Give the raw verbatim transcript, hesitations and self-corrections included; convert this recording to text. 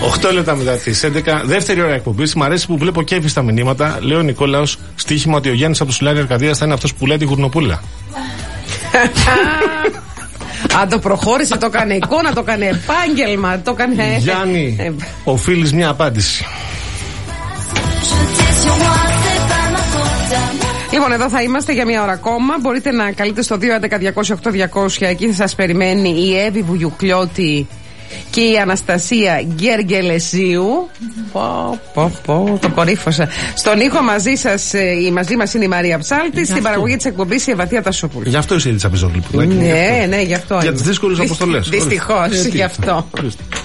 οκτώ λεπτά μετά τις έντεκα, δεύτερη ώρα εκπομπής. Μ' αρέσει που βλέπω κέφι στα μηνύματα. Λέει ο Νικόλαος στοίχημα ότι ο Γιάννης από το Σουλάνι Αρκαδίας θα είναι αυτός που λέει τη γουρνοπούλα. Αν το προχώρησε, το έκανε εικόνα, το έκανε επάγγελμα, το έκανε. Γιάννη, οφείλεις μια απάντηση. Λοιπόν, εδώ θα είμαστε για μια ώρα ακόμα. Μπορείτε να καλείτε στο δύο έντεκα διακόσια οκτώ διακόσια. Εκεί θα σας περιμένει η Εύη Βουγιουκλιώτη και η Αναστασία Γκεργελεσίου. Πω, πω, πω, το κορύφωσα. Στον ήχο μαζί σας, η μαζί μας είναι η Μαρία Ψάλτη. Στην παραγωγή της εκπομπής η Ευαθία Τασόπουλου. Γι' αυτό είσαι η Λίτσα Πιζόγλου. Ναι, ναι, γι' αυτό. Για τις δύσκολες αποστολές. Δυστυχώς, γι' αυτό.